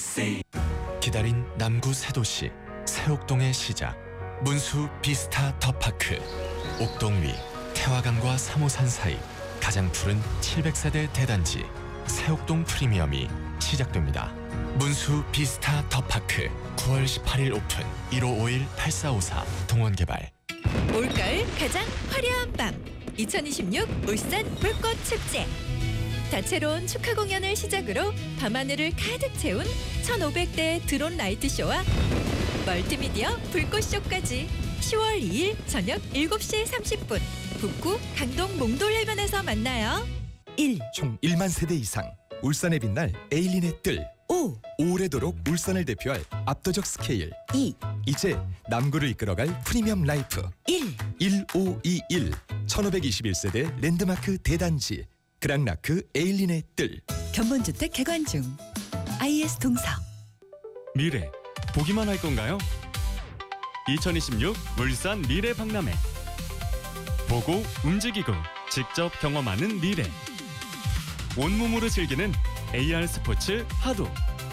MBC. 기다린 남구 새도시 새옥동의 시작, 문수 비스타 더파크. 옥동 위 태화강과 3호산 사이 가장 푸른 700세대 대단지 새옥동 프리미엄이 시작됩니다. 문수 비스타 더파크 9월 18일 오픈. 1551-8454 동원개발. 올가을 가장 화려한 밤 2026 울산 불꽃축제. 다채로운 축하 공연을 시작으로 밤하늘을 가득 채운 1,500대 드론 라이트쇼와 멀티미디어 불꽃쇼까지 10월 2일 저녁 7시 30분 북구 강동 몽돌해변에서 만나요. 1. 총 1만 세대 이상 울산에 빛날 에일린의 뜰. 5. 오래도록 울산을 대표할 압도적 스케일. 2. 이제 남구를 이끌어갈 프리미엄 라이프. 1. 1521 1521세대 랜드마크 대단지 그랑라크 에일린의 뜰. 견본주택 개관 중. IS 동서. 미래 보기만 할 건가요? 2026 울산 미래 박람회. 보고 움직이고 직접 경험하는 미래. 온몸으로 즐기는 AR 스포츠 하도.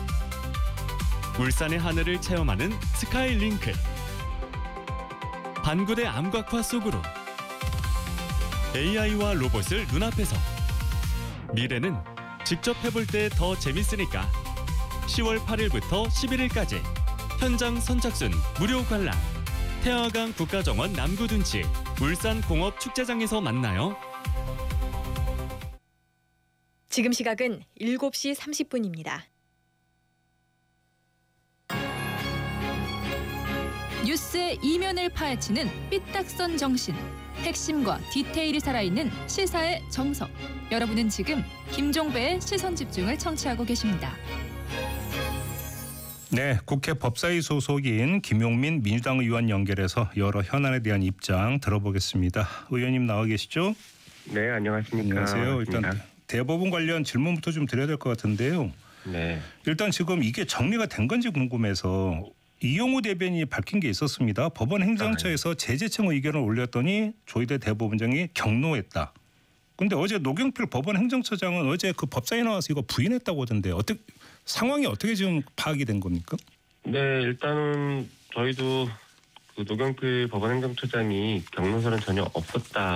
울산의 하늘을 체험하는 스카이링크. 반구대 암각화 속으로 AI와 로봇을 눈앞에서. 미래는 직접 해볼 때 더 재밌으니까 10월 8일부터 11일까지 현장 선착순 무료 관람. 태화강 국가정원 남구둔치 울산공업축제장에서 만나요. 지금 시각은 7시 30분입니다. 뉴스의 이면을 파헤치는 삐딱선 정신. 핵심과 디테일이 살아있는 시사의 정석. 여러분은 지금 김종배의 시선집중을 청취하고 계십니다. 네, 국회 법사위 소속인 김용민 민주당 의원 연결해서 여러 현안에 대한 입장 들어보겠습니다. 의원님 나와 계시죠? 네, 안녕하십니까. 안녕하세요. 일단 대법원 관련 질문부터 좀 드려야 될 것 같은데요. 네. 일단 지금 이게 정리가 된 건지 궁금해서 이용우 대변인이 밝힌 게 있었습니다. 법원 행정처에서 제재청 의견을 올렸더니 조희대 대법원장이 경로했다. 근데 어제 노경필 법원 행정처장은 어제 그 법사위 나와서 이거 부인했다고 하던데 상황이 어떻게 지금 파악이 된 겁니까? 네, 일단은 저희도 그 노경필 법원 행정처장이 경로설은 전혀 없었다.